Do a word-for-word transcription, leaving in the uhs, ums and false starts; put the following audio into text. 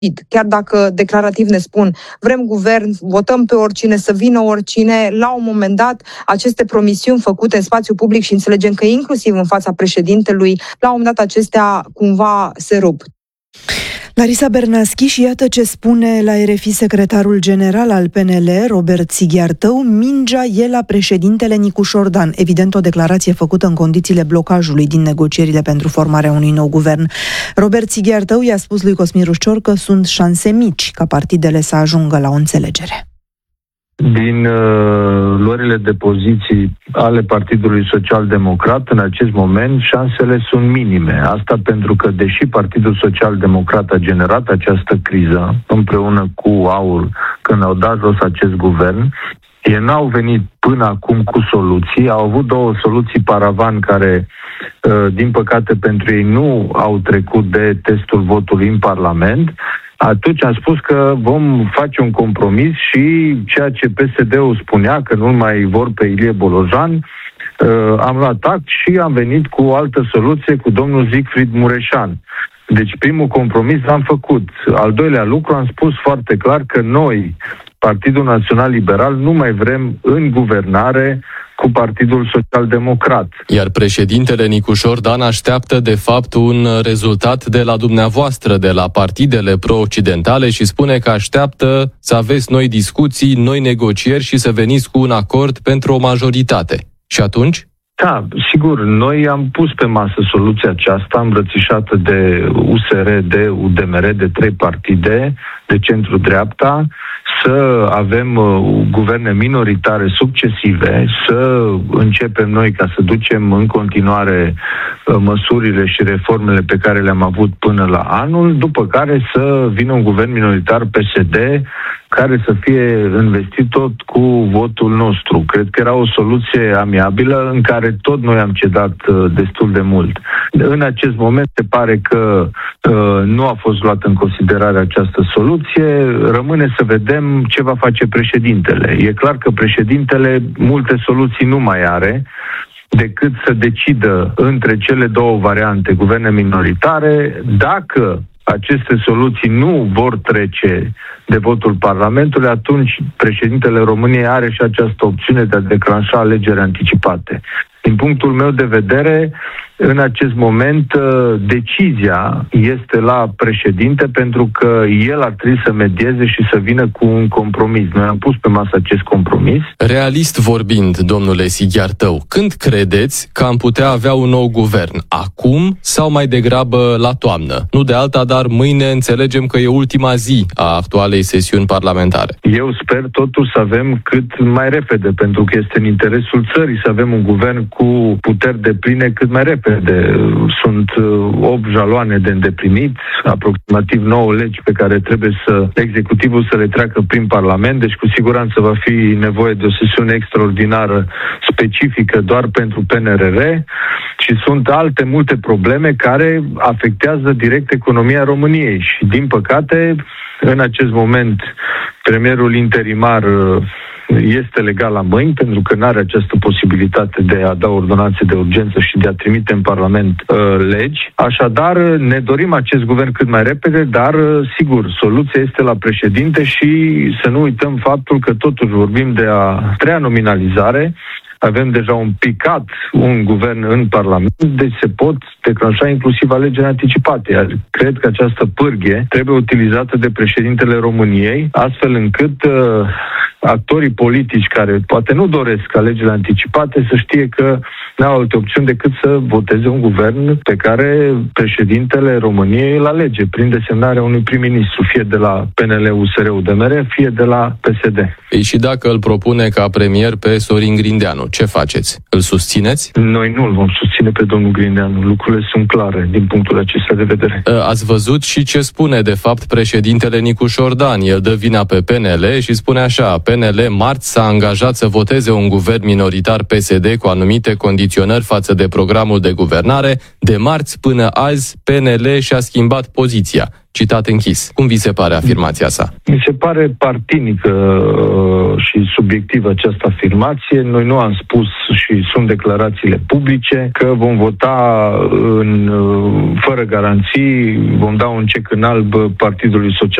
chiar dacă declarativ ne spun vrem guvern, votăm pe oricine, să vină oricine, la un moment dat aceste promisiuni făcute în spațiu public și înțelegem că inclusiv în fața președintelui, la un moment dat acestea cumva se rup. Larisa Bernaschi, și iată ce spune la R F I secretarul general al P N L, Robert Sighiartău: mingea e la președintele Nicușor Dan. Evident, o declarație făcută în condițiile blocajului din negocierile pentru formarea unui nou guvern. Robert Sighiartău i-a spus lui Cosmin Rușcior că sunt șanse mici ca partidele să ajungă la o înțelegere. Din uh, luările de poziții ale Partidului Social Democrat, în acest moment, șansele sunt minime. Asta pentru că, deși Partidul Social Democrat a generat această criză, împreună cu AUR, când au dat jos acest guvern, ei n-au venit până acum cu soluții. Au avut două soluții paravan care, uh, din păcate pentru ei, nu au trecut de testul votului în Parlament. Atunci am spus că vom face un compromis și ceea ce P S D-ul spunea, că nu mai vor pe Ilie Bolojan, uh, am luat act și am venit cu o altă soluție cu domnul Siegfried Mureșan. Deci primul compromis l-am făcut. Al doilea lucru, am spus foarte clar că noi, Partidul Național Liberal, nu mai vrem în guvernare cu Partidul Social Democrat. Iar președintele Nicușor Dan așteaptă de fapt un rezultat de la dumneavoastră, de la partidele pro-occidentale, și spune că așteaptă să aveți noi discuții, noi negocieri și să veniți cu un acord pentru o majoritate. Și atunci? Da, sigur, noi am pus pe masă soluția aceasta îmbrățișată de U S R, de U D M R, de trei partide de centru-dreapta, să avem uh, guverne minoritare succesive, să începem noi ca să ducem în continuare uh, măsurile și reformele pe care le-am avut până la anul, după care să vină un guvern minoritar P S D care să fie investit tot cu votul nostru. Cred că era o soluție amiabilă în care tot noi am cedat uh, destul de mult. În acest moment se pare că uh, nu a fost luată în considerare această soluție. Rămâne să vedem ce va face președintele. E clar că președintele multe soluții nu mai are decât să decidă între cele două variante, guverne minoritare. Dacă aceste soluții nu vor trece de votul Parlamentului, atunci președintele României are și această opțiune de a declanșa alegeri anticipate. Din punctul meu de vedere, în acest moment, decizia este la președinte, pentru că el ar trebui să medieze și să vină cu un compromis. Noi am pus pe masă acest compromis. Realist vorbind, domnule Sighiartău, când credeți că am putea avea un nou guvern? Acum sau mai degrabă la toamnă? Nu de alta, dar mâine înțelegem că e ultima zi a actualei sesiuni parlamentare. Eu sper totuși să avem cât mai repede, pentru că este în interesul țării să avem un guvern cu puteri depline cât mai repede. Sunt opt jaloane de îndeplinit, aproximativ nouă legi pe care trebuie să executivul să le treacă prin Parlament, deci cu siguranță va fi nevoie de o sesiune extraordinară specifică doar pentru P N R R și sunt alte multe probleme care afectează direct economia României și, din păcate, în acest moment premierul interimar este legal la mâini, pentru că nu are această posibilitate de a da ordonanțe de urgență și de a trimite în Parlament uh, legi. Așadar, ne dorim acest guvern cât mai repede, dar, uh, sigur, soluția este la președinte și să nu uităm faptul că totuși vorbim de a treia nominalizare. Avem deja un picat, un guvern în Parlament, deci se pot declanșa inclusiv alegeri anticipate. Iar cred că această pârghie trebuie utilizată de președintele României, astfel încât uh, actorii politici care poate nu doresc alegerile anticipate să știe că n-au alte opțiuni decât să voteze un guvern pe care președintele României îl alege prin desemnarea unui prim-ministru, fie de la P N L, U S R, U D M R, fie de la P S D. Ei, și dacă îl propune ca premier pe Sorin Grindeanu, ce faceți? Îl susțineți? Noi nu îl vom susține pe domnul Grindeanu. Lucrurile sunt clare din punctul acesta de vedere. Ați văzut și ce spune de fapt președintele Nicușor Dan. El dă vina pe P N L și spune așa: P N L marți s-a angajat să voteze un guvern minoritar P S D cu anumite condiționări față de programul de guvernare. De marți până azi P N L și-a schimbat poziția. citat închis. Cum vi se pare afirmația sa? Mi se pare partinică și subiectivă această afirmație. Noi nu am spus, și sunt declarațiile publice, că vom vota în, fără garanții, vom da un cec în alb Partidului Social